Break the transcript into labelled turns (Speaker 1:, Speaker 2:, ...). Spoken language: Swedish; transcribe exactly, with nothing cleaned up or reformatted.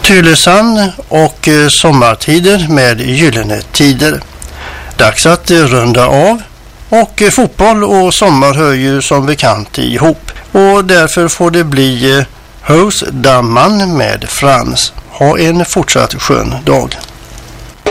Speaker 1: Tylösand och sommartider med gyllene tider. Dags att runda av, och fotboll och sommar hör ju som bekant ihop, och därför får det bli Hos Damman med Frans. Ha en fortsatt skön dag.